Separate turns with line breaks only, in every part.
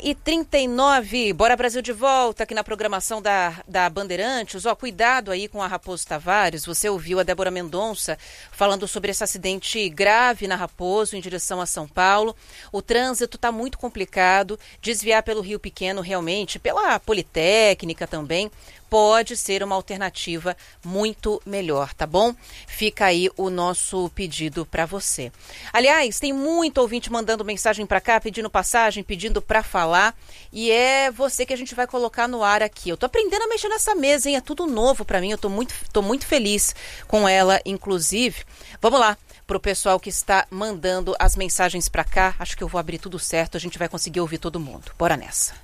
1h39, Bora Brasil de volta aqui na programação da Bandeirantes. Cuidado aí com a Raposo Tavares. Você ouviu a Débora Mendonça falando sobre esse acidente grave na Raposo, em direção a São Paulo. O trânsito está muito complicado. Desviar pelo Rio Pequeno, realmente, pela Politécnica também, pode ser uma alternativa muito melhor, tá bom? Fica aí o nosso pedido para você. Aliás, tem muito ouvinte mandando mensagem para cá, pedindo passagem, pedindo para falar, e é você que a gente vai colocar no ar aqui. Eu tô aprendendo a mexer nessa mesa, hein? É tudo novo para mim, eu tô muito feliz com ela, inclusive. Vamos lá. Para o pessoal que está mandando as mensagens para cá, acho que eu vou abrir tudo certo, a gente vai conseguir ouvir todo mundo. Bora nessa.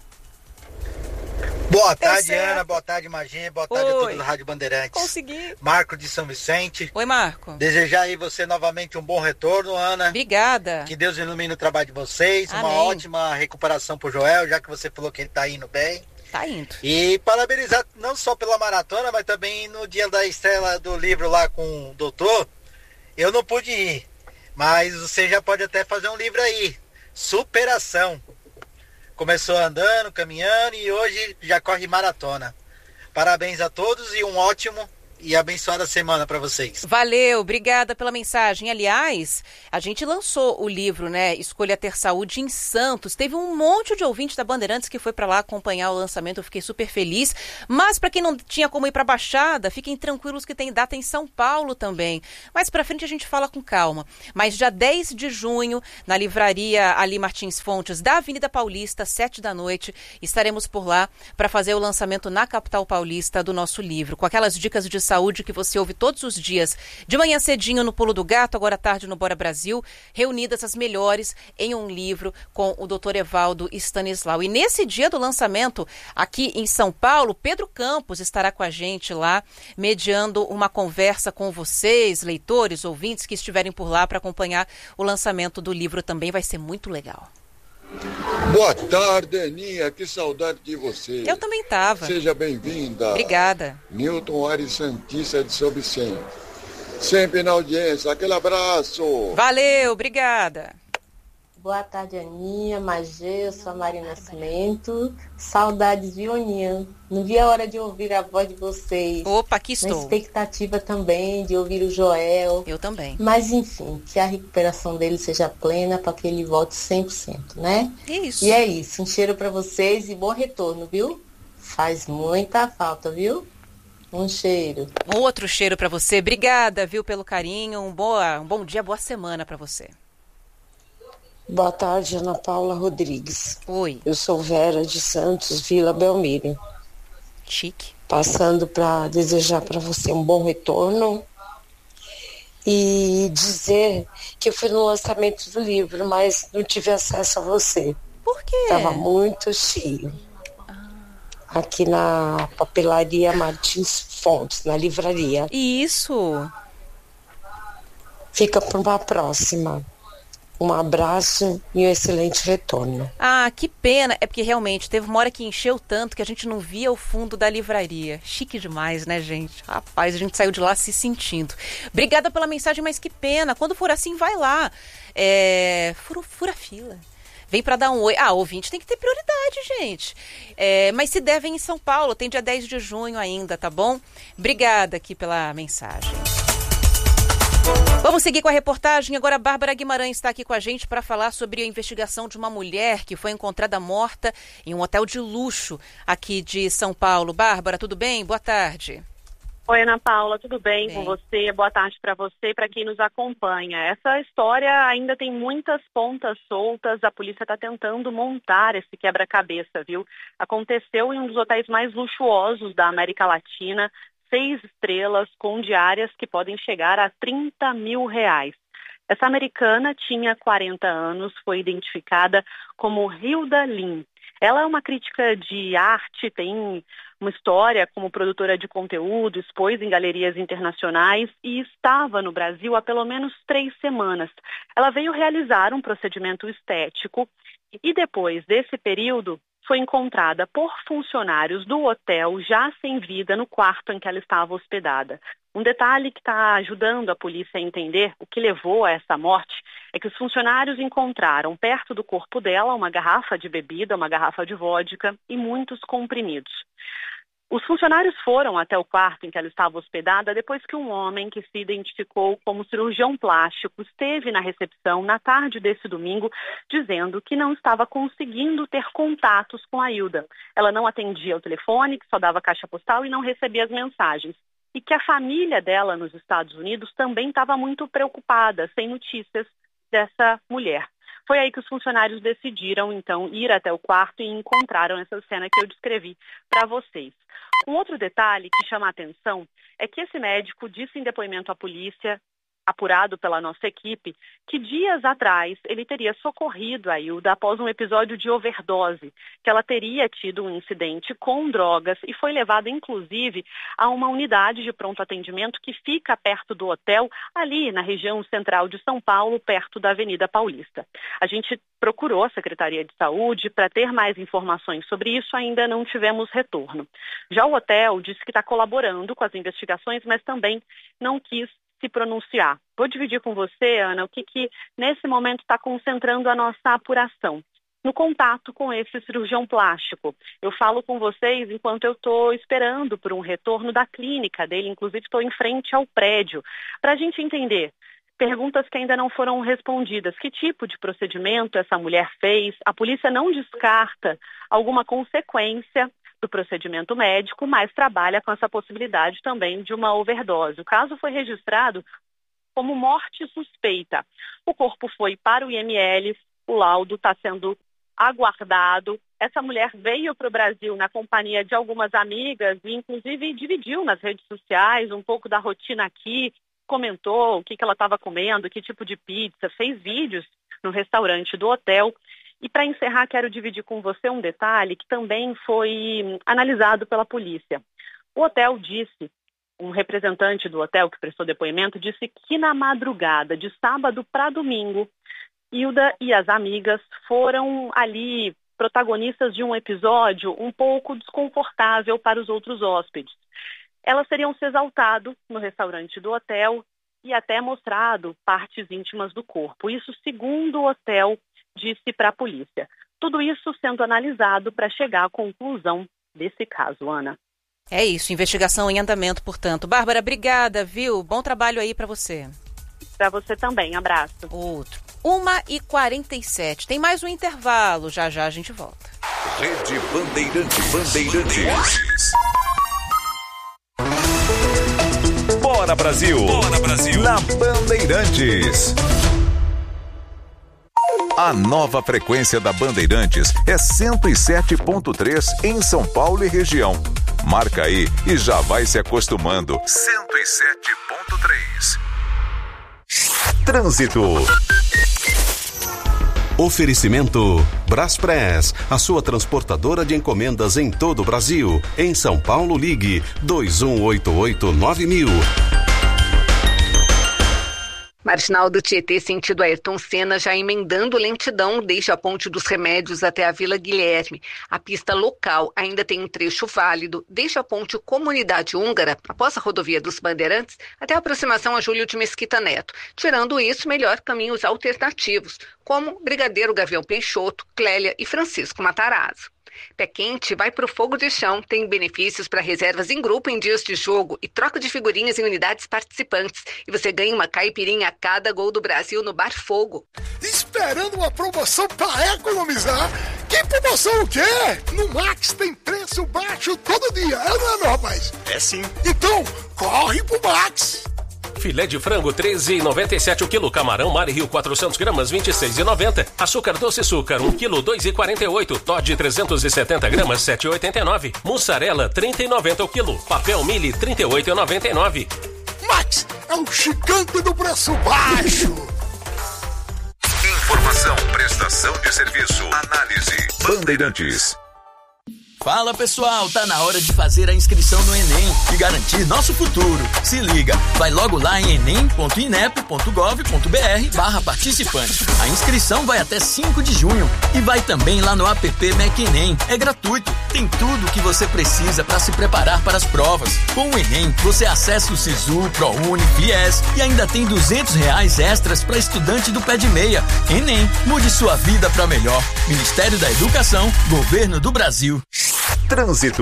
Boa tarde, Ana. Boa tarde, Magê. Boa tarde a todos do Rádio Bandeirantes.
Consegui.
Marco de São Vicente.
Oi, Marco.
Desejar aí você novamente um bom retorno, Ana.
Obrigada.
Que Deus ilumine o trabalho de vocês.
Amém.
Uma ótima recuperação pro Joel, já que você falou que ele tá indo bem.
Tá indo.
E parabenizar não só pela maratona, mas também no dia da estreia do livro lá com o doutor. Eu não pude ir, mas você já pode até fazer um livro aí. Superação. Começou andando, caminhando e hoje já corre maratona. Parabéns a todos e um ótimo e abençoada semana para vocês.
Valeu, obrigada pela mensagem. Aliás, a gente lançou o livro, né? Escolha Ter Saúde em Santos. Teve um monte de ouvintes da Bandeirantes que foi para lá acompanhar o lançamento. Eu fiquei super feliz. Mas para quem não tinha como ir para a Baixada, fiquem tranquilos que tem data em São Paulo também. Mais para frente a gente fala com calma. Mas dia 10 de junho, na livraria Ali Martins Fontes, da Avenida Paulista, 19h, estaremos por lá para fazer o lançamento na capital paulista do nosso livro, com aquelas dicas de saúde que você ouve todos os dias, de manhã cedinho no Pulo do Gato, agora à tarde no Bora Brasil, reunidas as melhores em um livro com o Dr. Evaldo Stanislau. E nesse dia do lançamento, aqui em São Paulo, Pedro Campos estará com a gente lá, mediando uma conversa com vocês, leitores, ouvintes que estiverem por lá para acompanhar o lançamento do livro também. Vai ser muito legal.
Boa tarde, Aninha, que saudade de você.
Eu também estava.
Seja bem-vinda.
Obrigada.
Newton Aires Santista de São Vicente. Sempre na audiência, aquele abraço.
Valeu, obrigada.
Boa tarde, Aninha, Magê, eu sou a Maria Nascimento. Saudades, viu, Aninha? Não vi a hora de ouvir a voz de vocês.
Opa, aqui estou.
Na expectativa também de ouvir o Joel.
Eu também.
Mas, enfim, que a recuperação dele seja plena para que ele volte 100%, né?
Isso.
E é isso. Um cheiro para vocês e bom retorno, viu? Faz muita falta, viu? Um cheiro.
Outro cheiro para você. Obrigada, viu, pelo carinho. Um bom dia, boa semana para você.
Boa tarde, Ana Paula Rodrigues.
Oi.
Eu sou Vera de Santos, Vila Belmiro.
Chique.
Passando para desejar para você um bom retorno e dizer que eu fui no lançamento do livro, mas não tive acesso a você.
Por quê?
Estava muito cheio. Aqui na papelaria Martins Fontes, na livraria.
Isso.
Fica para uma próxima. Um abraço e um excelente retorno.
Ah, que pena. É porque realmente teve uma hora que encheu tanto que a gente não via o fundo da livraria. Chique demais, né, gente? Rapaz, a gente saiu de lá se sentindo. Obrigada pela mensagem, mas que pena. Quando for assim, vai lá. Fura fila. Vem para dar um oi. Ouvinte tem que ter prioridade, gente. Mas se devem em São Paulo, tem dia 10 de junho ainda, tá bom? Obrigada aqui pela mensagem. Vamos seguir com a reportagem. Agora a Bárbara Guimarães está aqui com a gente para falar sobre a investigação de uma mulher que foi encontrada morta em um hotel de luxo aqui de São Paulo. Bárbara, tudo bem? Boa tarde.
Oi, Ana Paula, tudo bem com você? Boa tarde para você e para quem nos acompanha. Essa história ainda tem muitas pontas soltas. A polícia está tentando montar esse quebra-cabeça, viu? Aconteceu em um dos hotéis mais luxuosos da América Latina, 6 estrelas, com diárias que podem chegar a R$30 mil. Essa americana tinha 40 anos, foi identificada como Hilda Lim. Ela é uma crítica de arte, tem uma história como produtora de conteúdo, expôs em galerias internacionais e estava no Brasil há pelo menos 3 semanas. Ela veio realizar um procedimento estético e depois desse período foi encontrada por funcionários do hotel já sem vida no quarto em que ela estava hospedada. Um detalhe que está ajudando a polícia a entender o que levou a essa morte é que os funcionários encontraram perto do corpo dela uma garrafa de bebida, uma garrafa de vodka e muitos comprimidos. Os funcionários foram até o quarto em que ela estava hospedada depois que um homem que se identificou como cirurgião plástico esteve na recepção na tarde desse domingo dizendo que não estava conseguindo ter contatos com a Hilda. Ela não atendia o telefone, que só dava caixa postal e não recebia as mensagens. E que a família dela nos Estados Unidos também estava muito preocupada, sem notícias dessa mulher. Foi aí que os funcionários decidiram, então, ir até o quarto e encontraram essa cena que eu descrevi para vocês. Um outro detalhe que chama a atenção é que esse médico disse em depoimento à polícia, apurado pela nossa equipe, que dias atrás ele teria socorrido a Hilda após um episódio de overdose, que ela teria tido um incidente com drogas e foi levada, inclusive, a uma unidade de pronto atendimento que fica perto do hotel, ali na região central de São Paulo, perto da Avenida Paulista. A gente procurou a Secretaria de Saúde para ter mais informações sobre isso, ainda não tivemos retorno. Já o hotel disse que está colaborando com as investigações, mas também não quis se pronunciar. Vou dividir com você, Ana, o que nesse momento está concentrando a nossa apuração. No contato com esse cirurgião plástico. Eu falo com vocês enquanto eu estou esperando por um retorno da clínica dele, inclusive estou em frente ao prédio, para a gente entender perguntas que ainda não foram respondidas. Que tipo de procedimento essa mulher fez? A polícia não descarta alguma consequência do procedimento médico, mas trabalha com essa possibilidade também de uma overdose. O caso foi registrado como morte suspeita. O corpo foi para o IML, o laudo está sendo aguardado. Essa mulher veio para o Brasil na companhia de algumas amigas e, inclusive, dividiu nas redes sociais um pouco da rotina aqui, comentou o que ela estava comendo, que tipo de pizza, fez vídeos no restaurante do hotel. E para encerrar, quero dividir com você um detalhe que também foi analisado pela polícia. O hotel disse, um representante do hotel que prestou depoimento, disse que na madrugada de sábado para domingo, Hilda e as amigas foram ali protagonistas de um episódio um pouco desconfortável para os outros hóspedes. Elas teriam se exaltado no restaurante do hotel e até mostrado partes íntimas do corpo. Isso segundo o hotel disse para a polícia. Tudo isso sendo analisado para chegar à conclusão desse caso, Ana.
É isso, investigação em andamento, portanto. Bárbara, obrigada, viu? Bom trabalho aí para você.
Para você também, abraço.
Outro. 1h47. Tem mais um intervalo, já a gente volta.
Rede Bandeirantes. Bora Brasil! Bora Brasil! Na Bandeirantes. A nova frequência da Bandeirantes é 107.3 em São Paulo e região. Marca aí e já vai se acostumando. 107.3. Trânsito.
Oferecimento Braspress, a sua transportadora de encomendas em todo o Brasil. Em São Paulo, ligue 2188-9000.
Marginal do Tietê, sentido Ayrton Senna, já emendando lentidão desde a Ponte dos Remédios até a Vila Guilherme. A pista local ainda tem um trecho válido desde a Ponte Comunidade Húngara, após a rodovia dos Bandeirantes, até a aproximação a Júlio de Mesquita Neto. Tirando isso, melhor caminhos alternativos, como Brigadeiro Gavião Peixoto, Clélia e Francisco Matarazzo. Pé Quente vai pro fogo de chão, tem benefícios para reservas em grupo em dias de jogo e troca de figurinhas em unidades participantes. E você ganha uma caipirinha a cada gol do Brasil no Bar Fogo.
Esperando uma promoção para economizar? Que promoção o quê? No Max tem preço baixo todo dia, não é, meu rapaz?
É sim.
Então, corre pro Max!
Filé de frango, R$13,97 o quilo. Camarão Mari Rio, 400 gramas, R$26,90. Açúcar doce açúcar, 1 quilo, R$2,48. Toddy, 370 gramas, R$7,89. Mussarela, R$30,90 o quilo. Papel Mili, R$38,99.
Max é o gigante do preço baixo.
Informação, prestação de serviço, análise. Bandeirantes.
Fala pessoal, tá na hora de fazer a inscrição no Enem e garantir nosso futuro. Se liga, vai logo lá em enem.inep.gov.br/participante. A inscrição vai até 5 de junho e vai também lá no app MEC Enem. É gratuito. tem tudo o que você precisa para se preparar para as provas. Com o Enem, você acessa o Sisu, ProUni, Fies e ainda tem R$200 extras para estudante do pé de meia. Enem, mude sua vida para melhor. Ministério da Educação, Governo do Brasil.
Trânsito.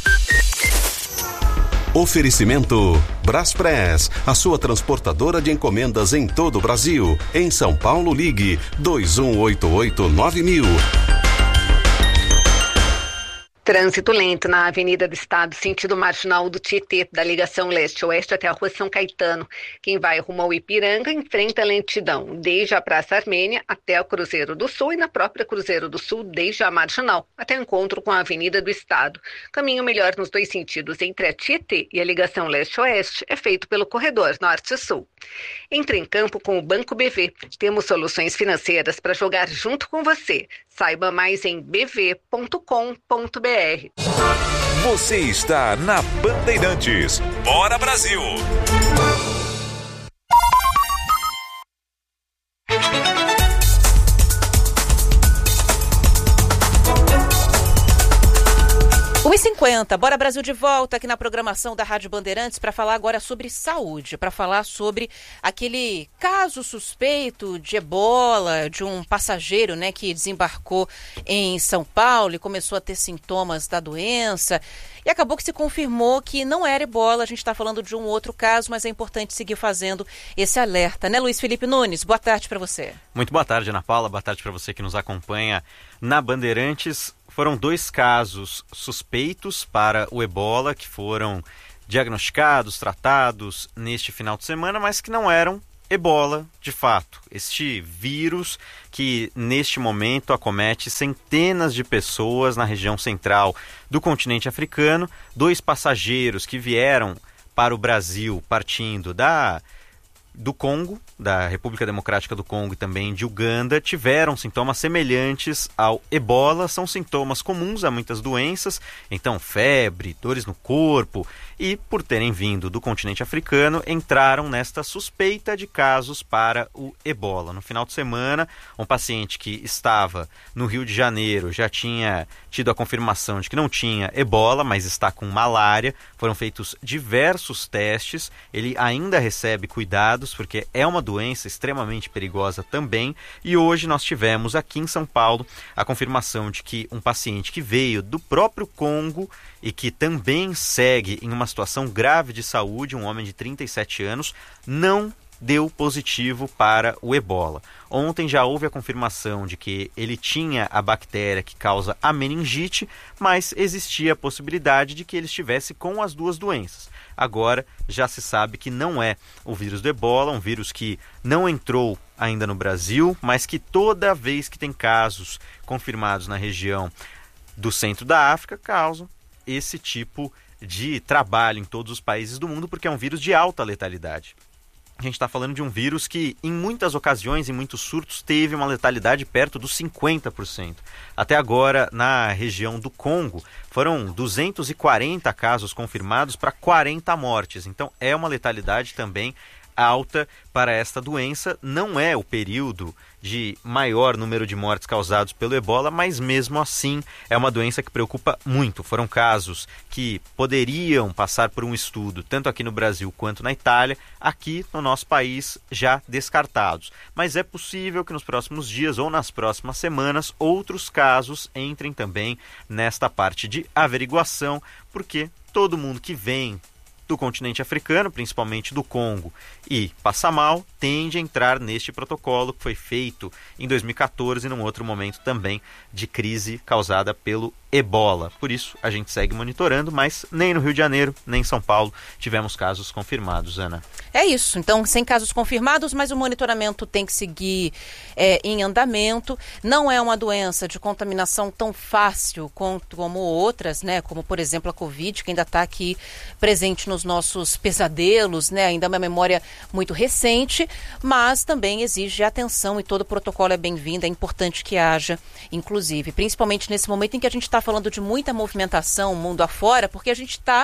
Oferecimento Braspress, a sua transportadora de encomendas em todo o Brasil. Em São Paulo, ligue 2188-9000.
Trânsito lento na Avenida do Estado, sentido marginal do Tietê, da ligação leste-oeste até a Rua São Caetano. Quem vai rumo ao Ipiranga enfrenta lentidão, desde a Praça Armênia até o Cruzeiro do Sul e na própria Cruzeiro do Sul, desde a marginal até o encontro com a Avenida do Estado. Caminho melhor nos dois sentidos entre a Tietê e a ligação leste-oeste é feito pelo corredor norte-sul. Entre em campo com o Banco BV. Temos soluções financeiras para jogar junto com você. Saiba mais em bv.com.br.
Você está na Bandeirantes. Bora, Brasil!
h Bora Brasil de volta aqui na programação da Rádio Bandeirantes para falar agora sobre saúde, para falar sobre aquele caso suspeito de ebola, de um passageiro, né, que desembarcou em São Paulo e começou a ter sintomas da doença e acabou que se confirmou que não era ebola. A gente está falando de um outro caso, mas é importante seguir fazendo esse alerta, né, Luiz Felipe Nunes? Boa tarde para você.
Muito boa tarde, Ana Paula. Boa tarde para você que nos acompanha na Bandeirantes. Foram 2 casos suspeitos para o ebola que foram diagnosticados, tratados neste final de semana, mas que não eram ebola de fato. Este vírus que neste momento acomete centenas de pessoas na região central do continente africano. 2 passageiros que vieram para o Brasil partindo do Congo, da República Democrática do Congo e também de Uganda, tiveram sintomas semelhantes ao ebola. São sintomas comuns a muitas doenças, então febre, dores no corpo, e por terem vindo do continente africano, entraram nesta suspeita de casos para o ebola. No final de semana, um paciente que estava no Rio de Janeiro já tinha tido a confirmação de que não tinha ebola, mas está com malária. Foram feitos diversos testes, ele ainda recebe cuidados, porque é uma doença extremamente perigosa também. E hoje nós tivemos aqui em São Paulo a confirmação de que um paciente que veio do próprio Congo e que também segue em uma situação grave de saúde, um homem de 37 anos, não deu positivo para o ebola. Ontem já houve a confirmação de que ele tinha a bactéria que causa a meningite, mas existia a possibilidade de que ele estivesse com as 2 doenças. Agora já se sabe que não é o vírus do ebola, um vírus que não entrou ainda no Brasil, mas que toda vez que tem casos confirmados na região do centro da África, causam esse tipo de trabalho em todos os países do mundo, porque é um vírus de alta letalidade. A gente está falando de um vírus que, em muitas ocasiões, em muitos surtos, teve uma letalidade perto dos 50%. Até agora, na região do Congo, foram 240 casos confirmados para 40 mortes. Então, é uma letalidade também alta para esta doença. Não é o período de maior número de mortes causados pelo ebola, mas mesmo assim é uma doença que preocupa muito. Foram casos que poderiam passar por um estudo, tanto aqui no Brasil quanto na Itália, aqui no nosso país já descartados. Mas é possível que nos próximos dias ou nas próximas semanas outros casos entrem também nesta parte de averiguação, porque todo mundo que vem do continente africano, principalmente do Congo, e passa mal, tende a entrar neste protocolo que foi feito em 2014, num outro momento também de crise causada pelo ebola. Por isso, a gente segue monitorando, mas nem no Rio de Janeiro, nem em São Paulo tivemos casos confirmados, Ana.
É isso, então, sem casos confirmados, mas o monitoramento tem que seguir em andamento. Não é uma doença de contaminação tão fácil como outras, né? Como, por exemplo, a Covid, que ainda está aqui presente nos nossos pesadelos, né? Ainda é uma memória muito recente, mas também exige atenção e todo protocolo é bem-vindo, é importante que haja, inclusive, principalmente nesse momento em que a gente está falando de muita movimentação mundo afora, porque a gente está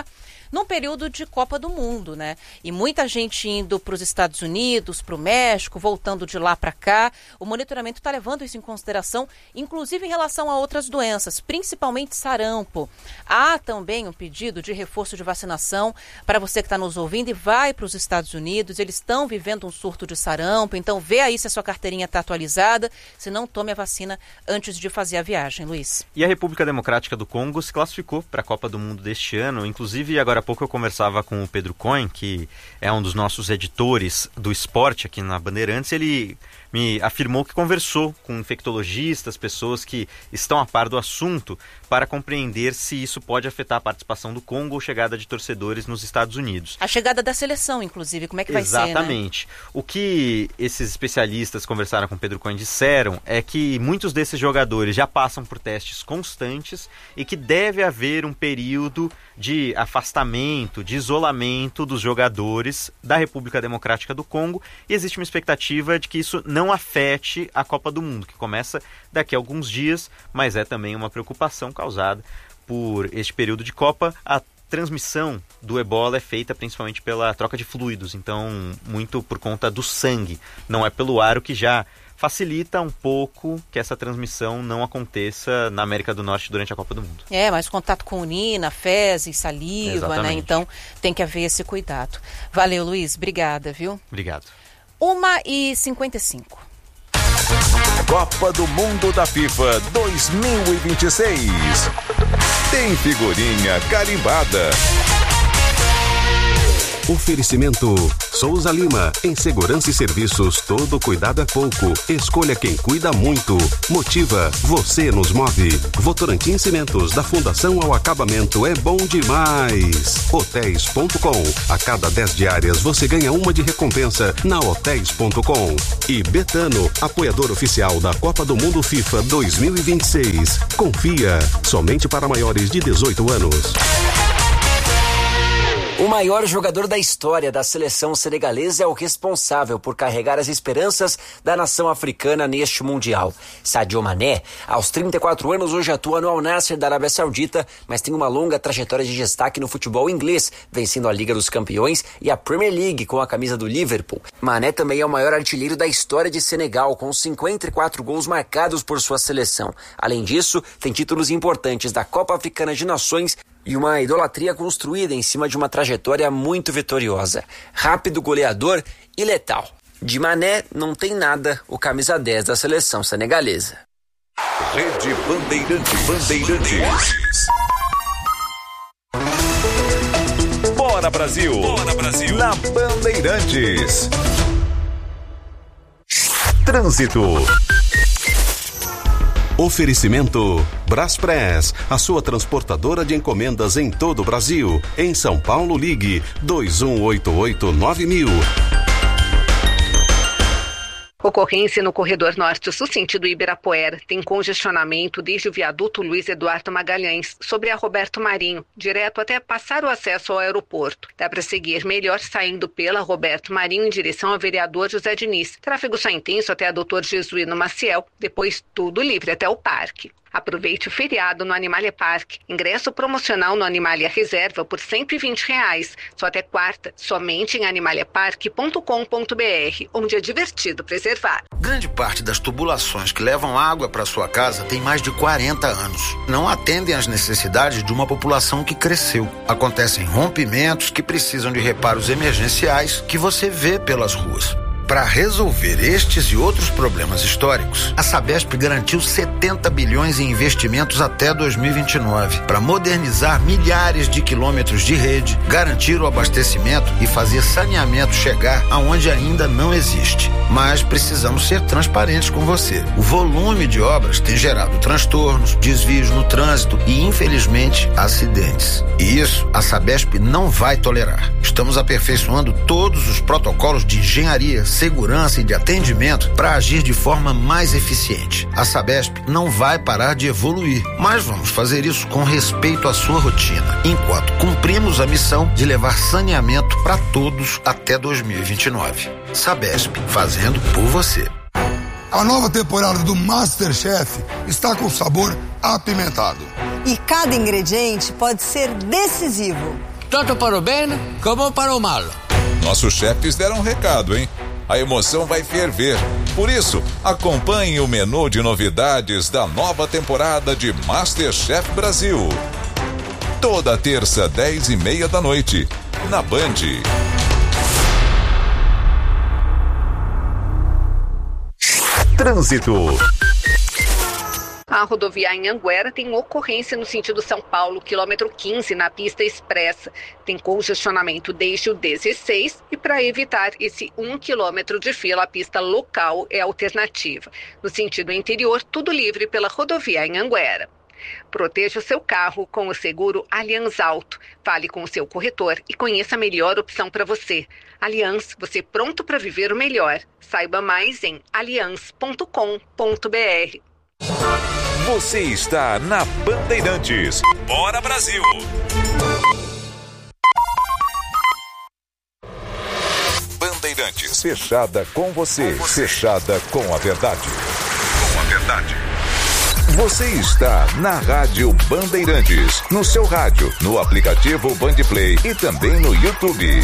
num período de Copa do Mundo, né? E muita gente indo para os Estados Unidos, para o México, voltando de lá para cá. O monitoramento está levando isso em consideração, inclusive em relação a outras doenças, principalmente sarampo. Há também um pedido de reforço de vacinação para você que está nos ouvindo e vai para os Estados Unidos. Eles estão vivendo um surto de sarampo, então vê aí se a sua carteirinha está atualizada. Se não, tome a vacina antes de fazer a viagem, Luiz.
E a República Democrática do Congo se classificou para a Copa do Mundo deste ano. Inclusive, agora há pouco eu conversava com o Pedro Cohen, que é um dos nossos editores do esporte aqui na Bandeirantes. Ele me afirmou que conversou com infectologistas, pessoas que estão a par do assunto, para compreender se isso pode afetar a participação do Congo ou chegada de torcedores nos Estados Unidos.
A chegada da seleção, inclusive, como é que vai ser, né?
Exatamente. O que esses especialistas conversaram com o Pedro Cohen disseram é que muitos desses jogadores já passam por testes constantes e que deve haver um período de afastamento, de isolamento dos jogadores da República Democrática do Congo, e existe uma expectativa de que isso não afete a Copa do Mundo, que começa daqui a alguns dias, mas é também uma preocupação causada por este período de Copa. A transmissão do ebola é feita principalmente pela troca de fluidos, então muito por conta do sangue, não é pelo ar, o que já facilita um pouco que essa transmissão não aconteça na América do Norte durante a Copa do Mundo.
Mas contato com urina, fezes, saliva,
exatamente,
né? Então tem que haver esse cuidado. Valeu, Luiz. Obrigada, viu?
Obrigado.
1h55.
Copa do Mundo da FIFA 2026. Tem figurinha carimbada.
Oferecimento Souza Lima. Em segurança e serviços, todo cuidado é pouco. Escolha quem cuida muito. Motiva, você nos move. Votorantim Cimentos, da fundação ao acabamento, é bom demais. Hotéis.com. A cada 10 diárias você ganha uma de recompensa na Hotéis.com. E Betano, apoiador oficial da Copa do Mundo FIFA 2026. Confia, somente para maiores de 18 anos.
O maior jogador da história da seleção senegalesa é o responsável por carregar as esperanças da nação africana neste Mundial. Sadio Mané, aos 34 anos, hoje atua no Al Nassr da Arábia Saudita, mas tem uma longa trajetória de destaque no futebol inglês, vencendo a Liga dos Campeões e a Premier League com a camisa do Liverpool. Mané também é o maior artilheiro da história de Senegal, com 54 gols marcados por sua seleção. Além disso, tem títulos importantes da Copa Africana de Nações e uma idolatria construída em cima de uma trajetória muito vitoriosa. Rápido, goleador e letal. De Mané não tem nada o camisa 10 da seleção senegalesa.
Rede Bandeirantes. Bora Brasil! Bora Brasil! Na Bandeirantes. Trânsito.
Oferecimento Braspress, a sua transportadora de encomendas em todo o Brasil. Em São Paulo, ligue 2188-9000.
Ocorrência no corredor norte-sul sentido Ibirapuera. Tem congestionamento desde o viaduto Luiz Eduardo Magalhães, sobre a Roberto Marinho, direto até passar o acesso ao aeroporto. Dá para seguir melhor saindo pela Roberto Marinho em direção ao vereador José Diniz. Tráfego só intenso até a Doutor Jesuíno Maciel, depois tudo livre até o parque. Aproveite o feriado no Animalia Park. Ingresso promocional no Animalia Reserva por R$120. Só até quarta, somente em animaliapark.com.br, onde é divertido preservar.
Grande parte das tubulações que levam água para sua casa tem mais de 40 anos. Não atendem às necessidades de uma população que cresceu. Acontecem rompimentos que precisam de reparos emergenciais que você vê pelas ruas. Para resolver estes e outros problemas históricos, a Sabesp garantiu 70 bilhões em investimentos até 2029 para modernizar milhares de quilômetros de rede, garantir o abastecimento e fazer saneamento chegar aonde ainda não existe. Mas precisamos ser transparentes com você. O volume de obras tem gerado transtornos, desvios no trânsito e, infelizmente, acidentes. E isso a Sabesp não vai tolerar. Estamos aperfeiçoando todos os protocolos de engenharia, segurança e de atendimento para agir de forma mais eficiente. A Sabesp não vai parar de evoluir, mas vamos fazer isso com respeito à sua rotina, enquanto cumprimos a missão de levar saneamento para todos até 2029. Sabesp, fazendo por você.
A nova temporada do MasterChef está com sabor apimentado.
E cada ingrediente pode ser decisivo. tanto para o bem como para o mal.
Nossos chefes deram um recado, hein? A emoção vai ferver. Por isso, acompanhe o menu de novidades da nova temporada de MasterChef Brasil. Toda terça, 10h30 da noite, na Band. Trânsito.
A rodovia Anhanguera tem ocorrência no sentido São Paulo, quilômetro 15, na pista expressa. Tem congestionamento desde o 16 e para evitar esse 1 quilômetro de fila, a pista local é alternativa. No sentido interior, tudo livre pela rodovia Anhanguera. Proteja o seu carro com o seguro Allianz Auto. Fale com o seu corretor e conheça a melhor opção para você. Allianz, você pronto para viver o melhor. Saiba mais em allianz.com.br.
Você está na Bandeirantes. Bora Brasil! Bandeirantes, fechada com você, fechada com a verdade. Com a verdade. Você está na Rádio Bandeirantes, no seu rádio, no aplicativo Bandplay e também no YouTube.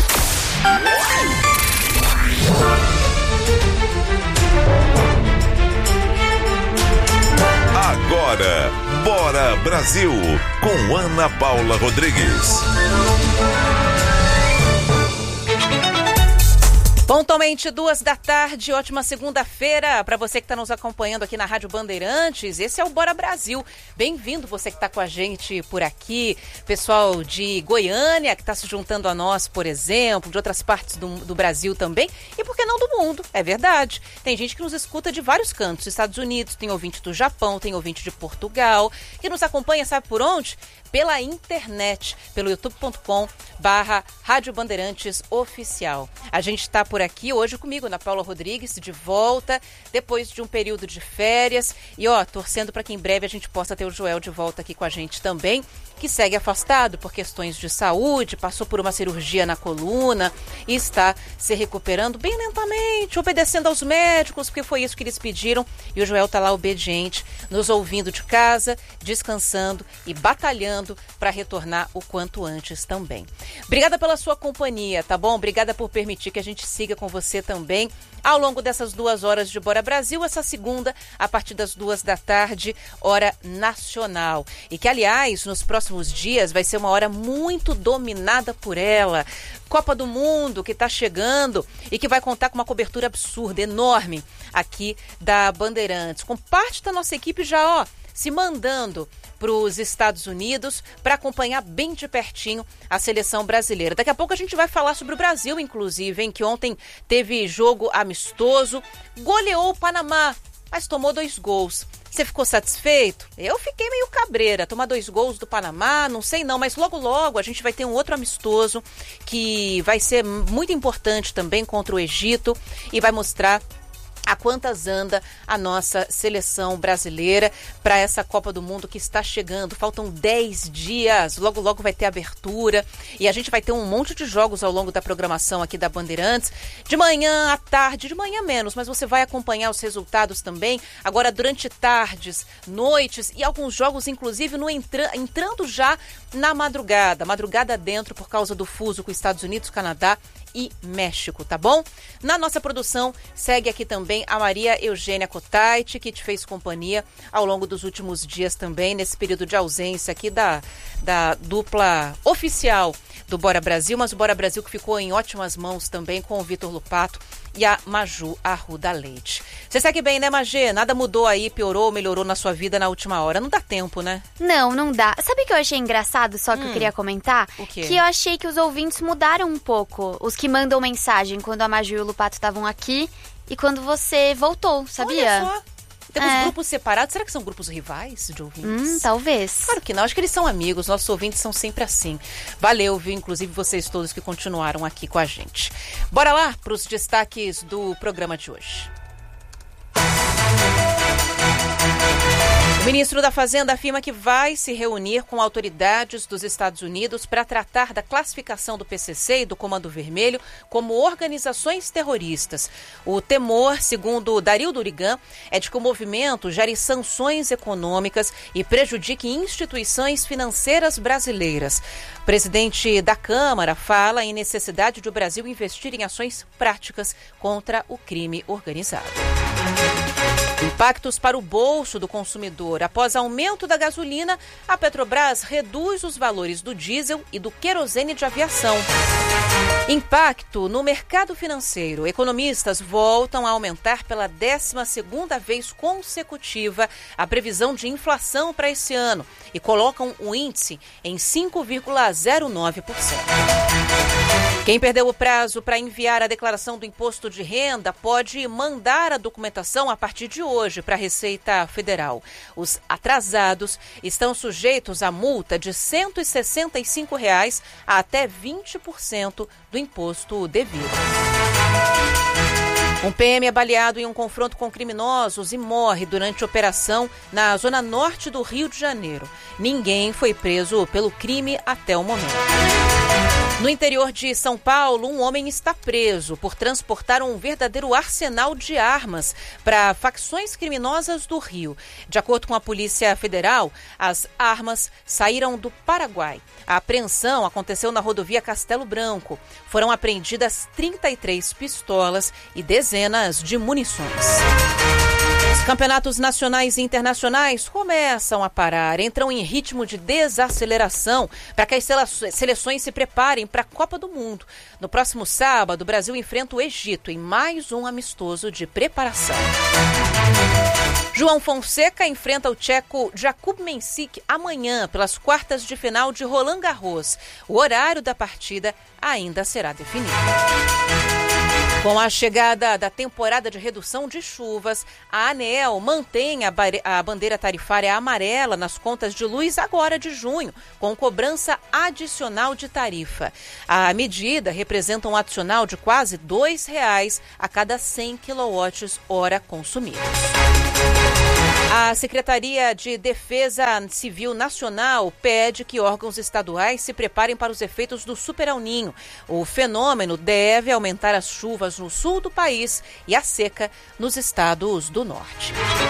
Agora, Bora Brasil, com Ana Paula Rodrigues.
Pontualmente 14h, ótima segunda-feira para você que está nos acompanhando aqui na Rádio Bandeirantes. Esse é o Bora Brasil. Bem-vindo você que está com a gente por aqui, pessoal de Goiânia que está se juntando a nós, por exemplo, de outras partes do Brasil também, e por que não do mundo, é verdade. Tem gente que nos escuta de vários cantos, Estados Unidos, tem ouvinte do Japão, tem ouvinte de Portugal, que nos acompanha, sabe por onde? Pela internet, pelo youtube.com/Rádio Bandeirantes Oficial. A gente está por aqui hoje comigo, Ana Paula Rodrigues, de volta, depois de um período de férias. E torcendo para que em breve a gente possa ter o Joel de volta aqui com a gente também, que segue afastado por questões de saúde, passou por uma cirurgia na coluna e está se recuperando bem lentamente, obedecendo aos médicos, porque foi isso que eles pediram. E o Joel está lá obediente, nos ouvindo de casa, descansando e batalhando para retornar o quanto antes também. Obrigada pela sua companhia, tá bom? Obrigada por permitir que a gente siga com você também ao longo dessas 2 horas de Bora Brasil, essa segunda, a partir das 14h, hora nacional. E que, aliás, nos próximos dias vai ser uma hora muito dominada por ela. Copa do Mundo que está chegando e que vai contar com uma cobertura absurda, enorme, aqui da Bandeirantes, com parte da nossa equipe já, se mandando para os Estados Unidos para acompanhar bem de pertinho a seleção brasileira. Daqui a pouco a gente vai falar sobre o Brasil, inclusive, que ontem teve jogo amistoso, goleou o Panamá, mas tomou 2 gols. Você ficou satisfeito? Eu fiquei meio cabreira. Tomar 2 gols do Panamá, não sei não, mas logo logo a gente vai ter um outro amistoso que vai ser muito importante também contra o Egito e vai mostrar a quantas anda a nossa seleção brasileira para essa Copa do Mundo que está chegando. Faltam 10 dias, logo logo vai ter abertura e a gente vai ter um monte de jogos ao longo da programação aqui da Bandeirantes, de manhã à tarde, de manhã menos, mas você vai acompanhar os resultados também, agora durante tardes, noites e alguns jogos inclusive entrando já na madrugada dentro por causa do fuso com Estados Unidos, Canadá e México, tá bom? Na nossa produção segue aqui também a Maria Eugênia Cotait, que te fez companhia ao longo dos últimos dias também, nesse período de ausência aqui da dupla oficial do Bora Brasil, mas o Bora Brasil que ficou em ótimas mãos também com o Vitor Lupato e a Maju Arruda Leite. Você segue bem, né, Magê? Nada mudou aí, piorou, melhorou na sua vida na última hora. Não dá tempo, né?
Não dá. Sabe o que eu achei engraçado, só que eu queria comentar?
O quê?
Que eu achei que os ouvintes mudaram um pouco. Os que mandam mensagem quando a Maju e o Lupato estavam aqui e quando você voltou, sabia?
Olha só. Temos grupos separados. Será que são grupos rivais de ouvintes?
Talvez.
Claro que não. Acho que eles são amigos. Nossos ouvintes são sempre assim. Valeu, viu? Inclusive vocês todos que continuaram aqui com a gente. Bora lá para os destaques do programa de hoje. O ministro da Fazenda afirma que vai se reunir com autoridades dos Estados Unidos para tratar da classificação do PCC e do Comando Vermelho como organizações terroristas. O temor, segundo Dario Durigan, é de que o movimento gere sanções econômicas e prejudique instituições financeiras brasileiras. O presidente da Câmara fala em necessidade de o Brasil investir em ações práticas contra o crime organizado. Impactos para o bolso do consumidor. Após aumento da gasolina, a Petrobras reduz os valores do diesel e do querosene de aviação. Impacto no mercado financeiro. Economistas voltam a aumentar pela 12ª vez consecutiva a previsão de inflação para esse ano e colocam o índice em 5,09%. Quem perdeu o prazo para enviar a declaração do imposto de renda pode mandar a documentação a partir de hoje para a Receita Federal. Os atrasados estão sujeitos a multa de R$ 165 a até 20% do imposto devido. Um PM é baleado em um confronto com criminosos e morre durante operação na zona norte do Rio de Janeiro. Ninguém foi preso pelo crime até o momento. No interior de São Paulo, um homem está preso por transportar um verdadeiro arsenal de armas para facções criminosas do Rio. De acordo com a Polícia Federal, as armas saíram do Paraguai. A apreensão aconteceu na rodovia Castelo Branco. Foram apreendidas 33 pistolas e dezenas de munições. Os campeonatos nacionais e internacionais começam a parar, entram em ritmo de desaceleração para que as seleções se preparem para a Copa do Mundo. No próximo sábado, o Brasil enfrenta o Egito em mais um amistoso de preparação. João Fonseca enfrenta o tcheco Jakub Mensik amanhã pelas quartas de final de Roland Garros. O horário da partida ainda será definido. Com a chegada da temporada de redução de chuvas, a ANEEL mantém a bandeira tarifária amarela nas contas de luz agora de junho, com cobrança adicional de tarifa. A medida representa um adicional de quase R$ 2 a cada 100 kWh consumidos. A Secretaria de Defesa Civil Nacional pede que órgãos estaduais se preparem para os efeitos do Super El Niño. O fenômeno deve aumentar as chuvas no sul do país e a seca nos estados do norte.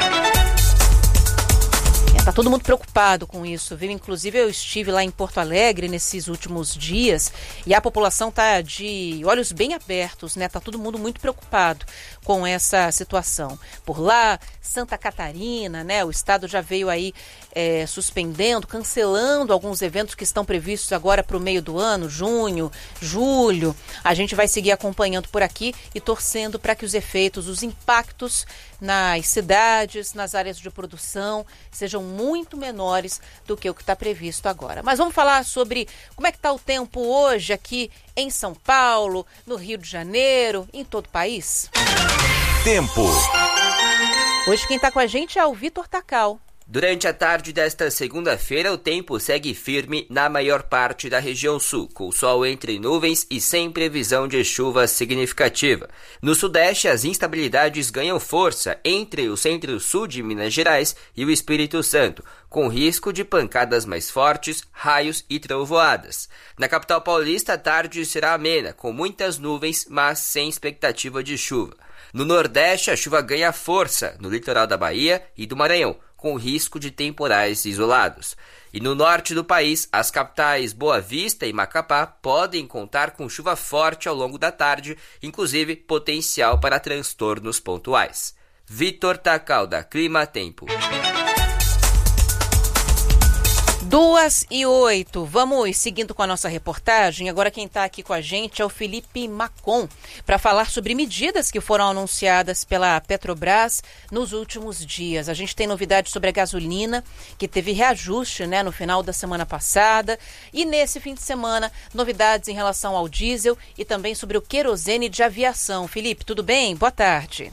Está todo mundo preocupado com isso, viu? Inclusive eu estive lá em Porto Alegre nesses últimos dias e a população está de olhos bem abertos, né? Está todo mundo muito preocupado com essa situação. Por lá, Santa Catarina, né? O estado já veio aí suspendendo, cancelando alguns eventos que estão previstos agora para o meio do ano, junho, julho. A gente vai seguir acompanhando por aqui e torcendo para que os efeitos, os impactos nas cidades, nas áreas de produção, sejam muito menores do que o que está previsto agora. Mas vamos falar sobre como é que está o tempo hoje aqui em São Paulo, no Rio de Janeiro, em todo o país.
Tempo.
Hoje quem está com a gente é o Vitor Tacal.
Durante a tarde desta segunda-feira, o tempo segue firme na maior parte da região sul, com sol entre nuvens e sem previsão de chuva significativa. No sudeste, as instabilidades ganham força entre o centro-sul de Minas Gerais e o Espírito Santo, com risco de pancadas mais fortes, raios e trovoadas. Na capital paulista, a tarde será amena, com muitas nuvens, mas sem expectativa de chuva. No nordeste, a chuva ganha força no litoral da Bahia e do Maranhão, com risco de temporais isolados. E no norte do país, as capitais Boa Vista e Macapá podem contar com chuva forte ao longo da tarde, inclusive potencial para transtornos pontuais. Vitor Tacal, da Clima Tempo.
2h08, vamos seguindo com a nossa reportagem. Agora quem está aqui com a gente é o Felipe Macon, para falar sobre medidas que foram anunciadas pela Petrobras nos últimos dias. A gente tem novidades sobre a gasolina, que teve reajuste, né, no final da semana passada. E nesse fim de semana, novidades em relação ao diesel e também sobre o querosene de aviação. Felipe, tudo bem? Boa tarde.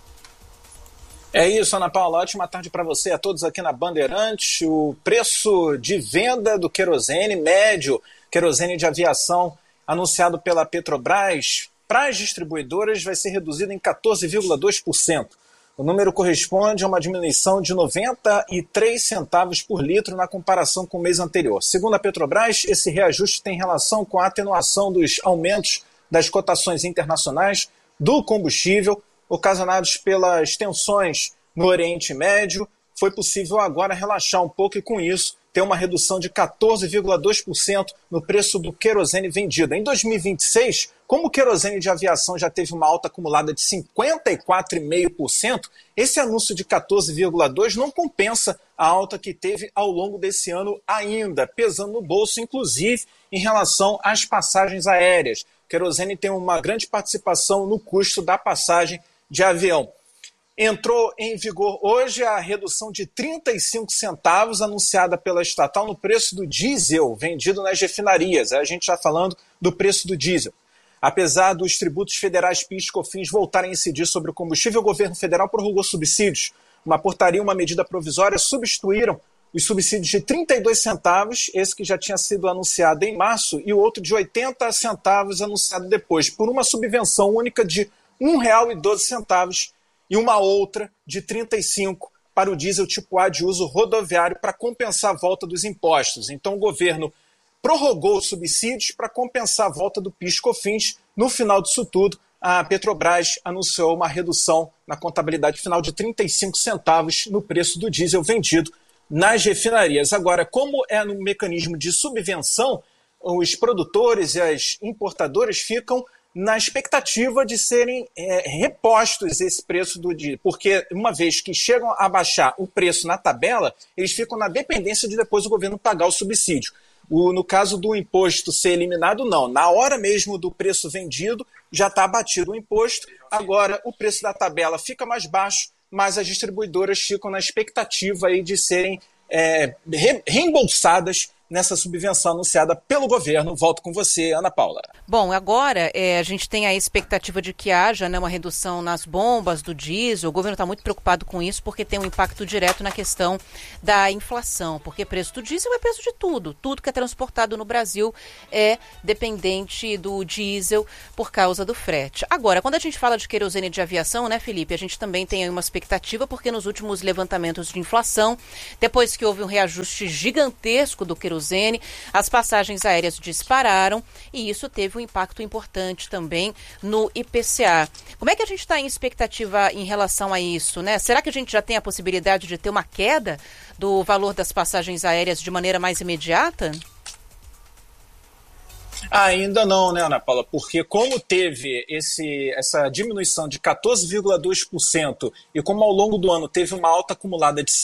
É isso, Ana Paula. Ótima tarde para você, a todos aqui na Bandeirantes. O preço de venda do querosene médio, querosene de aviação, anunciado pela Petrobras, para as distribuidoras vai ser reduzido em 14,2%. O número corresponde a uma diminuição de 93 centavos por litro na comparação com o mês anterior. Segundo a Petrobras, esse reajuste tem relação com a atenuação dos aumentos das cotações internacionais do combustível, ocasionados pelas tensões no Oriente Médio. Foi possível agora relaxar um pouco e, com isso, ter uma redução de 14,2% no preço do querosene vendido. Em 2026, como o querosene de aviação já teve uma alta acumulada de 54,5%, esse anúncio de 14,2% não compensa a alta que teve ao longo desse ano ainda, pesando no bolso, inclusive em relação às passagens aéreas. O querosene tem uma grande participação no custo da passagem de avião. Entrou em vigor hoje a redução de 35 centavos anunciada pela estatal no preço do diesel vendido nas refinarias. A gente está falando do preço do diesel. Apesar dos tributos federais PIS e COFINS voltarem a incidir sobre o combustível, o governo federal prorrogou subsídios. Uma portaria e uma medida provisória substituíram os subsídios de 32 centavos, esse que já tinha sido anunciado em março, e o outro de 80 centavos anunciado depois, por uma subvenção única de R$ 1,12 e uma outra de 35 para o diesel tipo A de uso rodoviário para compensar a volta dos impostos. Então o governo prorrogou os subsídios para compensar a volta do PIS e COFINS. No final disso tudo, a Petrobras anunciou uma redução na contabilidade final de 35 centavos no preço do diesel vendido nas refinarias. Agora, como é no mecanismo de subvenção, os produtores e as importadoras ficam na expectativa de serem repostos esse preço do diesel, porque uma vez que chegam a baixar o preço na tabela, eles ficam na dependência de depois o governo pagar o subsídio. No caso do imposto ser eliminado, não. Na hora mesmo do preço vendido, já está abatido o imposto, agora o preço da tabela fica mais baixo, mas as distribuidoras ficam na expectativa aí de serem reembolsadas nessa subvenção anunciada pelo governo. Volto com você, Ana Paula.
Bom, agora a gente tem a expectativa de que haja, né, uma redução nas bombas do diesel. O governo está muito preocupado com isso porque tem um impacto direto na questão da inflação, porque preço do diesel é preço de tudo. Tudo que é transportado no Brasil é dependente do diesel por causa do frete. Agora, quando a gente fala de querosene de aviação, né, Felipe, a gente também tem aí uma expectativa porque nos últimos levantamentos de inflação, depois que houve um reajuste gigantesco do querosene, as passagens aéreas dispararam e isso teve um impacto importante também no IPCA. Como é que a gente está em expectativa em relação a isso, né? Será que a gente já tem a possibilidade de ter uma queda do valor das passagens aéreas de maneira mais imediata?
Ainda não, né, Ana Paula? Porque como teve essa diminuição de 14,2% e como ao longo do ano teve uma alta acumulada de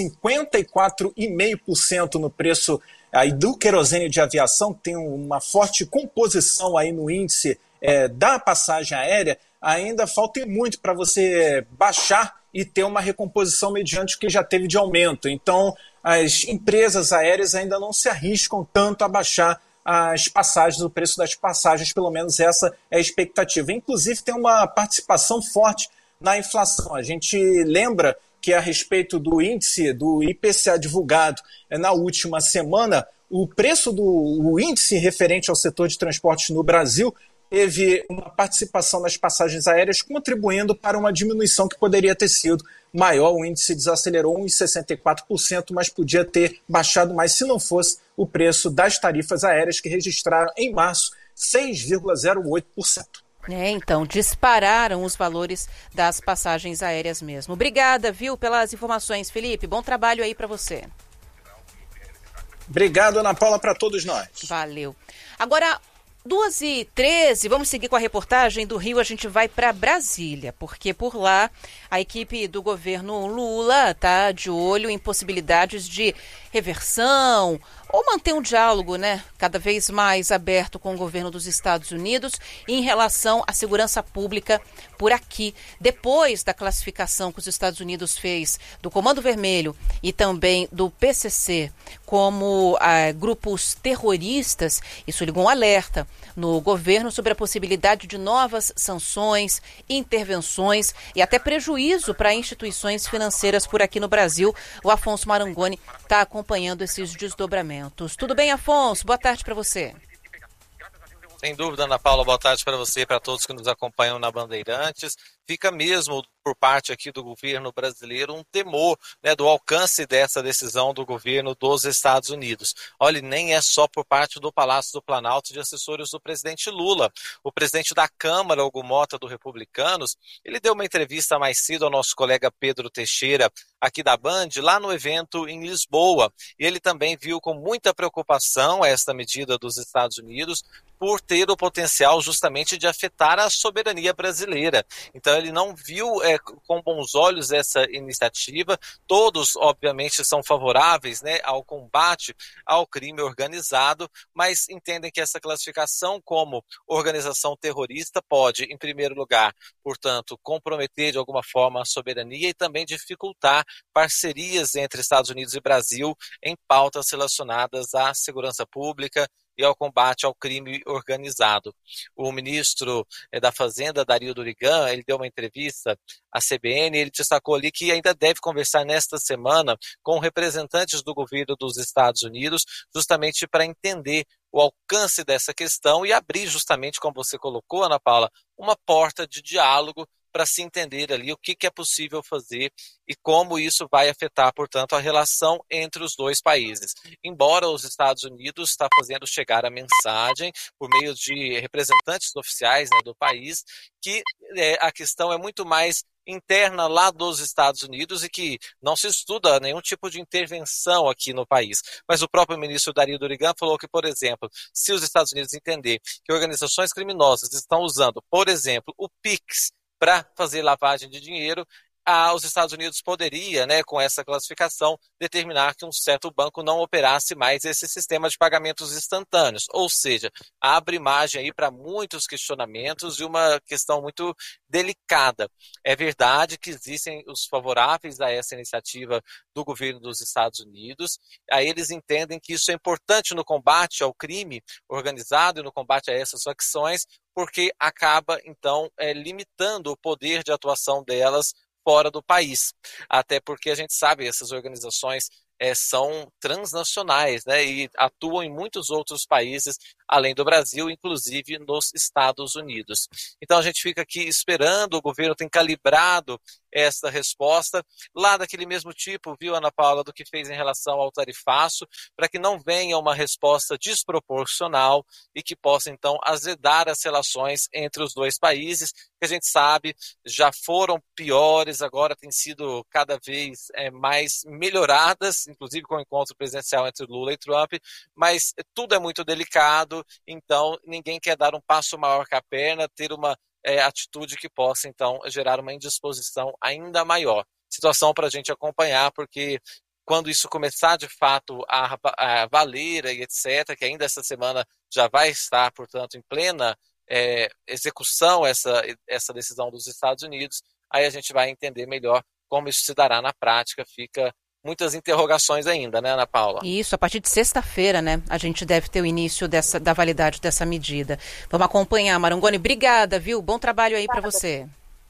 54,5% no preço aí do querosene de aviação, tem uma forte composição aí no índice da passagem aérea, ainda falta muito para você baixar e ter uma recomposição mediante o que já teve de aumento. Então, as empresas aéreas ainda não se arriscam tanto a baixar as passagens, o preço das passagens, pelo menos essa é a expectativa. Inclusive tem uma participação forte na inflação. A gente lembra que a respeito do índice do IPCA divulgado na última semana, o preço do índice referente ao setor de transportes no Brasil teve uma participação nas passagens aéreas contribuindo para uma diminuição que poderia ter sido maior. O índice desacelerou 1,64%, mas podia ter baixado mais se não fosse o preço das tarifas aéreas, que registraram em março 6,08%.
Então, dispararam os valores das passagens aéreas mesmo. Obrigada, viu, pelas informações, Felipe. Bom trabalho aí para você.
Obrigado, Ana Paula, para todos nós.
Valeu. Agora, 2h13, vamos seguir com a reportagem do Rio. A gente vai para Brasília, porque por lá a equipe do governo Lula está de olho em possibilidades de reversão ou manter um diálogo, né, cada vez mais aberto com o governo dos Estados Unidos em relação à segurança pública por aqui. Depois da classificação que os Estados Unidos fez do Comando Vermelho e também do PCC como grupos terroristas, isso ligou um alerta no governo sobre a possibilidade de novas sanções, intervenções e até prejuízo para instituições financeiras por aqui no Brasil. O Afonso Marangoni está acompanhando esses desdobramentos. Tudo bem, Afonso? Boa tarde para você.
Sem dúvida, Ana Paula, boa tarde para você e para todos que nos acompanham na Bandeirantes. fica mesmo por parte aqui do governo brasileiro um temor, né, do alcance dessa decisão do governo dos Estados Unidos. Olha, nem é só por parte do Palácio do Planalto de assessores do presidente Lula. O presidente da Câmara, Hugo Mota, do Republicanos, ele deu uma entrevista mais cedo ao nosso colega Pedro Teixeira, aqui da Band, lá no evento em Lisboa. E ele também viu com muita preocupação esta medida dos Estados Unidos por ter o potencial justamente de afetar a soberania brasileira. Então ele não viu com bons olhos essa iniciativa. Todos, obviamente, são favoráveis, né, ao combate ao crime organizado, mas entendem que essa classificação como organização terrorista pode, em primeiro lugar, portanto, comprometer de alguma forma a soberania e também dificultar parcerias entre Estados Unidos e Brasil em pautas relacionadas à segurança pública e ao combate ao crime organizado. O ministro da Fazenda, Dario Durigan, ele deu uma entrevista à CBN, ele destacou ali que ainda deve conversar nesta semana com representantes do governo dos Estados Unidos, justamente para entender o alcance dessa questão e abrir justamente, como você colocou, Ana Paula, uma porta de diálogo para se entender ali o que é possível fazer e como isso vai afetar, portanto, a relação entre os dois países. Embora os Estados Unidos está fazendo chegar a mensagem por meio de representantes oficiais, né, do país, que a questão é muito mais interna lá dos Estados Unidos e que não se estuda nenhum tipo de intervenção aqui no país. Mas o próprio ministro Dario Durigan falou que, por exemplo, se os Estados Unidos entender que organizações criminosas estão usando, por exemplo, o PIX para fazer lavagem de dinheiro, os Estados Unidos poderia, né, com essa classificação, determinar que um certo banco não operasse mais esse sistema de pagamentos instantâneos. Ou seja, abre margem aí para muitos questionamentos e uma questão muito delicada. É verdade que existem os favoráveis a essa iniciativa do governo dos Estados Unidos. Aí eles entendem que isso é importante no combate ao crime organizado e no combate a essas facções, porque acaba, então, limitando o poder de atuação delas fora do país. Até porque a gente sabe, essas organizações são transnacionais, né, e atuam em muitos outros países, além do Brasil, inclusive nos Estados Unidos. Então a gente fica aqui esperando, o governo tem calibrado essa resposta, lá daquele mesmo tipo, viu, Ana Paula, do que fez em relação ao tarifaço, para que não venha uma resposta desproporcional e que possa, então, azedar as relações entre os dois países, que a gente sabe já foram piores, agora têm sido cada vez mais melhoradas, inclusive com o encontro presidencial entre Lula e Trump, mas tudo é muito delicado, então ninguém quer dar um passo maior que a perna, ter uma atitude que possa, então, gerar uma indisposição ainda maior. Situação para a gente acompanhar, porque quando isso começar, de fato, a valer e etc., que ainda essa semana já vai estar, portanto, em plena execução essa decisão dos Estados Unidos, aí a gente vai entender melhor como isso se dará na prática. Fica muitas interrogações ainda, né, Ana Paula? Isso, a partir de sexta-feira, né, a gente deve ter o início da validade dessa medida. Vamos acompanhar, Marangoni. Obrigada, viu? Bom trabalho aí para você.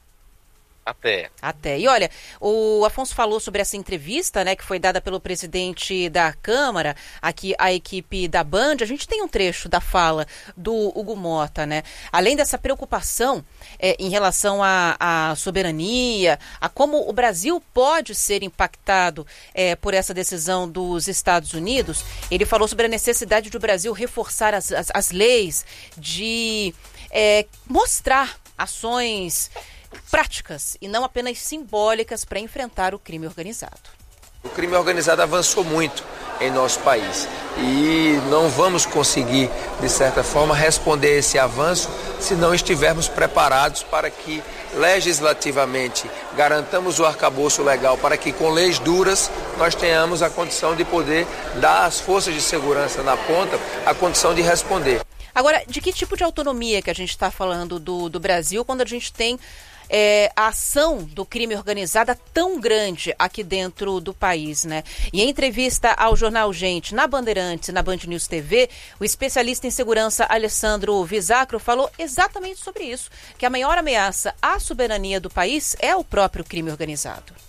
Até. E olha, o Afonso falou sobre essa entrevista, né, que foi dada pelo presidente da Câmara, aqui a equipe da Band. A gente tem um trecho da fala do Hugo Mota, né? Além dessa preocupação em relação à soberania, a como o Brasil pode ser impactado por essa decisão dos Estados Unidos, ele falou sobre a necessidade do Brasil reforçar as leis, de mostrar ações práticas e não apenas simbólicas para enfrentar o crime organizado.
O crime organizado avançou muito em nosso país e não vamos conseguir, de certa forma, responder a esse avanço se não estivermos preparados para que legislativamente garantamos o arcabouço legal, para que com leis duras nós tenhamos a condição de poder dar às forças de segurança na ponta a condição de responder.
Agora, de que tipo de autonomia que a gente está falando do Brasil quando a gente tem a ação do crime organizado tão grande aqui dentro do país, né? E em entrevista ao jornal Gente, na Bandeirantes e na Band News TV, o especialista em segurança Alessandro Visacro falou exatamente sobre isso, que a maior ameaça à soberania do país é o próprio crime organizado.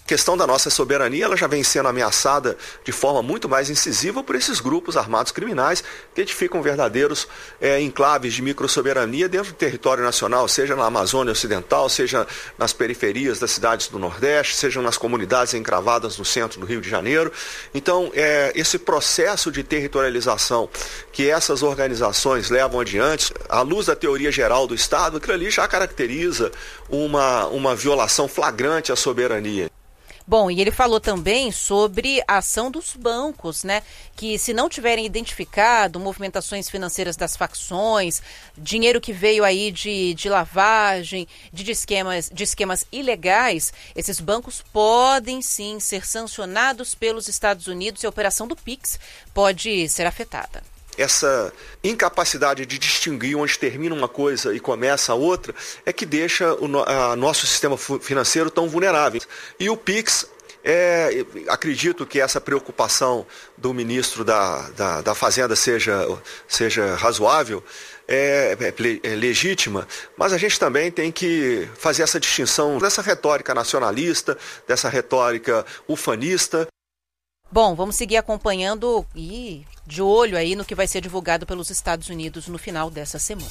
A questão da nossa soberania, ela já vem sendo ameaçada de forma muito mais incisiva por esses grupos armados criminais que edificam verdadeiros enclaves de microsoberania dentro do território nacional, seja na Amazônia Ocidental, seja nas periferias das cidades do Nordeste, seja nas comunidades encravadas no centro do Rio de Janeiro. Então, esse processo de territorialização que essas organizações levam adiante, à luz da teoria geral do Estado, aquilo ali já caracteriza uma violação flagrante à soberania.
Bom, e ele falou também sobre a ação dos bancos, né? Que se não tiverem identificado movimentações financeiras das facções, dinheiro que veio aí de lavagem, de esquemas ilegais, esses bancos podem sim ser sancionados pelos Estados Unidos e a operação do PIX pode ser afetada.
Essa incapacidade de distinguir onde termina uma coisa e começa a outra é que deixa o nosso sistema financeiro tão vulnerável. E o PIX, acredito que essa preocupação do ministro da Fazenda seja razoável, é legítima, mas a gente também tem que fazer essa distinção dessa retórica nacionalista, dessa retórica ufanista.
Bom, vamos seguir acompanhando e de olho aí no que vai ser divulgado pelos Estados Unidos no final dessa semana.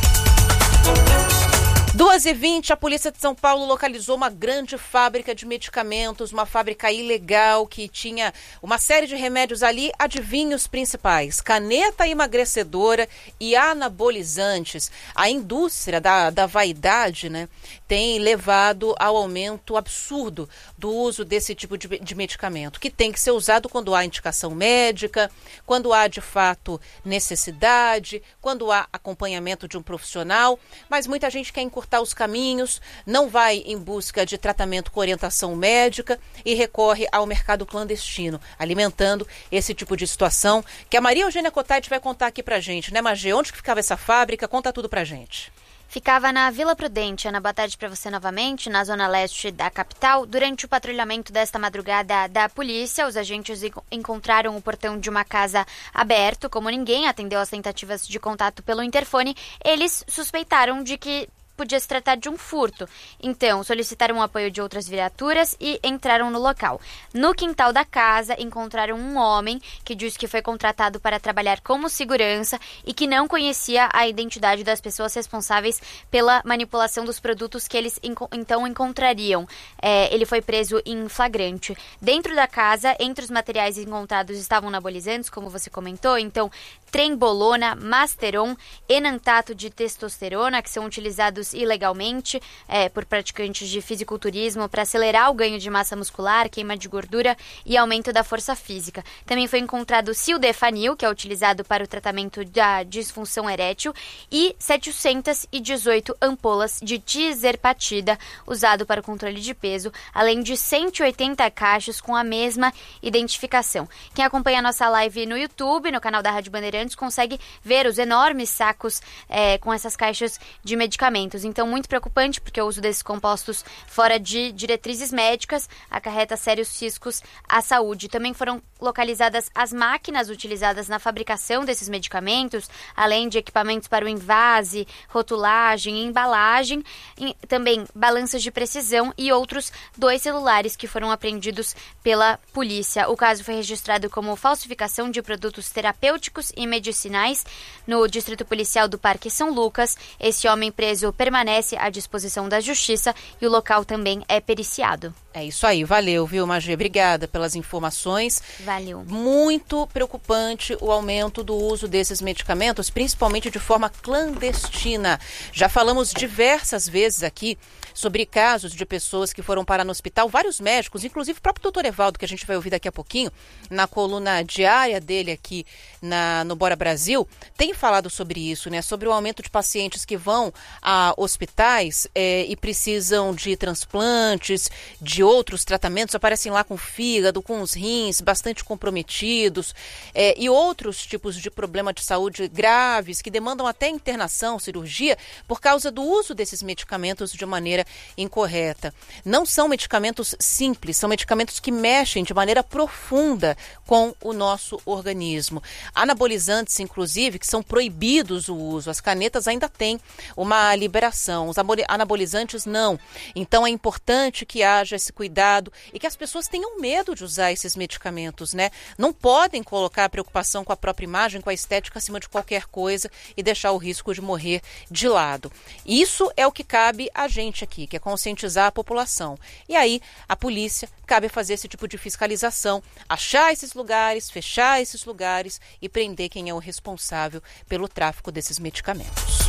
2h20, a Polícia de São Paulo localizou uma grande fábrica de medicamentos, uma fábrica ilegal que tinha uma série de remédios ali. Adivinha os principais: caneta emagrecedora e anabolizantes. A indústria da vaidade, né, tem levado ao aumento absurdo do uso desse tipo de medicamento, que tem que ser usado quando há indicação médica, quando há de fato necessidade, quando há acompanhamento de um profissional, mas muita gente quer encurtar os caminhos, não vai em busca de tratamento com orientação médica e recorre ao mercado clandestino, alimentando esse tipo de situação que a Maria Eugênia Cotati vai contar aqui pra gente, né, Magê? Onde que ficava essa fábrica? Conta tudo pra gente.
Ficava na Vila Prudente. Ana, boa tarde para você novamente, na zona leste da capital. Durante o patrulhamento desta madrugada da polícia, os agentes encontraram o portão de uma casa aberto. Como ninguém atendeu às tentativas de contato pelo interfone, eles suspeitaram de que podia se tratar de um furto. Então, solicitaram o apoio de outras viaturas e entraram no local. No quintal da casa, encontraram um homem que disse que foi contratado para trabalhar como segurança e que não conhecia a identidade das pessoas responsáveis pela manipulação dos produtos que eles então encontrariam. Ele foi preso em flagrante. Dentro da casa, entre os materiais encontrados estavam anabolizantes, como você comentou, então trembolona, masteron, enantato de testosterona, que são utilizados ilegalmente por praticantes de fisiculturismo para acelerar o ganho de massa muscular, queima de gordura e aumento da força física. Também foi encontrado sildenafil, que é utilizado para o tratamento da disfunção erétil, e 718 ampolas de tizerpatida, usado para o controle de peso, além de 180 caixas com a mesma identificação. Quem acompanha a nossa live no YouTube, no canal da Rádio Bandeirantes, consegue ver os enormes sacos com essas caixas de medicamentos. Então, muito preocupante, porque o uso desses compostos fora de diretrizes médicas acarreta sérios riscos à saúde. Também foram localizadas as máquinas utilizadas na fabricação desses medicamentos, além de equipamentos para o envase, rotulagem e embalagem, e também balanças de precisão e outros 2 celulares que foram apreendidos pela polícia. O caso foi registrado como falsificação de produtos terapêuticos e medicinais no Distrito Policial do Parque São Lucas. Esse homem preso permanece à disposição da Justiça e o local também é periciado.
É isso aí, valeu, viu, Magê? Obrigada pelas informações.
Valeu.
Muito preocupante o aumento do uso desses medicamentos, principalmente de forma clandestina. Já falamos diversas vezes aqui sobre casos de pessoas que foram parar no hospital, vários médicos, inclusive o próprio doutor Evaldo, que a gente vai ouvir daqui a pouquinho, na coluna diária dele aqui no Bora Brasil, tem falado sobre isso, né? Sobre o aumento de pacientes que vão a hospitais e precisam de transplantes, de outros tratamentos, aparecem lá com fígado, com os rins bastante comprometidos e outros tipos de problema de saúde graves que demandam até internação, cirurgia, por causa do uso desses medicamentos de maneira incorreta. Não são medicamentos simples, são medicamentos que mexem de maneira profunda com o nosso organismo. Anabolizantes, inclusive, que são proibidos o uso. As canetas ainda têm uma liberação, os anabolizantes não. Então é importante que haja esse esse cuidado e que as pessoas tenham medo de usar esses medicamentos, né? Não podem colocar a preocupação com a própria imagem, com a estética acima de qualquer coisa e deixar o risco de morrer de lado. Isso é o que cabe a gente aqui, que é conscientizar a população. E aí, a polícia cabe fazer esse tipo de fiscalização, achar esses lugares, fechar esses lugares e prender quem é o responsável pelo tráfico desses medicamentos.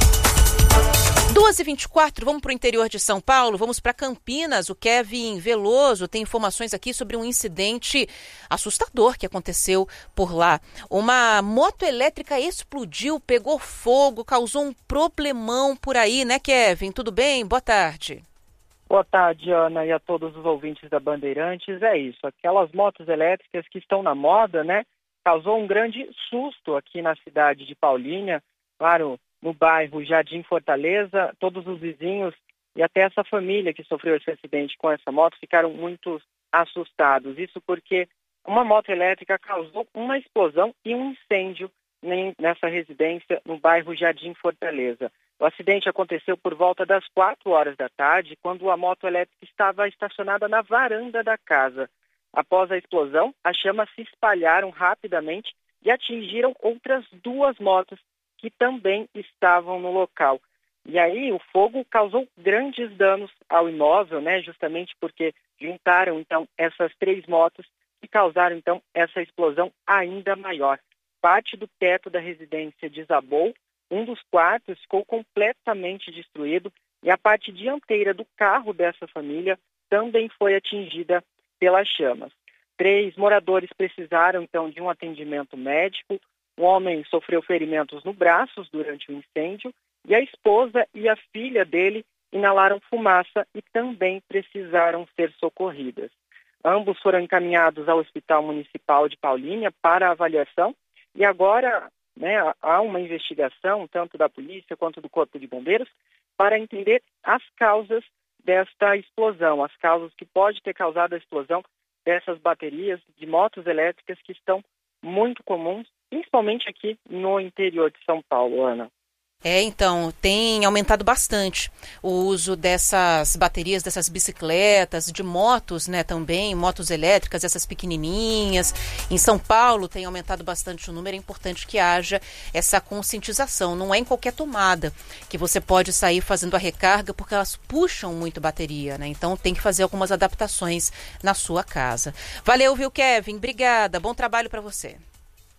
2h24, vamos para o interior de São Paulo, vamos para Campinas. O Kevin Veloso tem informações aqui sobre um incidente assustador que aconteceu por lá. Uma moto elétrica explodiu, pegou fogo, causou um problemão por aí, né, Kevin? Tudo bem? Boa tarde.
Boa tarde, Ana, e a todos os ouvintes da Bandeirantes. É isso, aquelas motos elétricas que estão na moda, né? Causou um grande susto aqui na cidade de Paulínia, claro, no bairro Jardim Fortaleza. Todos os vizinhos e até essa família que sofreu esse acidente com essa moto ficaram muito assustados. Isso porque uma moto elétrica causou uma explosão e um incêndio nessa residência no bairro Jardim Fortaleza. O acidente aconteceu por volta das 4 horas da tarde, quando a moto elétrica estava estacionada na varanda da casa. Após a explosão, as chamas se espalharam rapidamente e atingiram outras 2 motos que também estavam no local. E aí o fogo causou grandes danos ao imóvel, né? Justamente porque juntaram então essas 3 motos e causaram então essa explosão ainda maior. Parte do teto da residência desabou, um dos quartos ficou completamente destruído e a parte dianteira do carro dessa família também foi atingida pelas chamas. 3 moradores precisaram então de um atendimento médico. Um homem sofreu ferimentos no braço durante o incêndio e a esposa e a filha dele inalaram fumaça e também precisaram ser socorridas. Ambos foram encaminhados ao Hospital Municipal de Paulínia para avaliação e agora, né, há uma investigação tanto da polícia quanto do Corpo de Bombeiros para entender as causas desta explosão, as causas que pode ter causado a explosão dessas baterias de motos elétricas que estão muito comuns, principalmente aqui no interior de São Paulo, Ana.
Então, tem aumentado bastante o uso dessas baterias, dessas bicicletas, de motos, né, também, motos elétricas, essas pequenininhas. Em São Paulo tem aumentado bastante o número, é importante que haja essa conscientização. Não é em qualquer tomada que você pode sair fazendo a recarga, porque elas puxam muito bateria, né? Então tem que fazer algumas adaptações na sua casa. Valeu, viu, Kevin? Obrigada, bom trabalho para você.